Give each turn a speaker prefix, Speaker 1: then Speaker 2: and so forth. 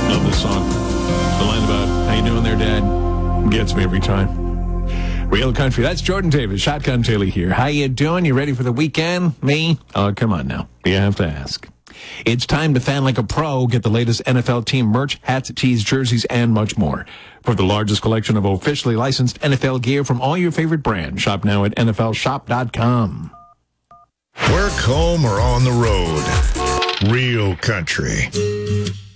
Speaker 1: Love this song. The line about, how you doing there, Dad? Gets me every time. Real country. That's Jordan Davis, Shotgun Taylor here. How you doing? You ready for the weekend? Me? Oh, come on now. You have to ask. It's time to fan like a pro. Get the latest NFL team merch, hats, tees, jerseys, and much more. For the largest collection of officially licensed NFL gear from all your favorite brands, shop now at NFLshop.com.
Speaker 2: Work, home, or on the road. Real country.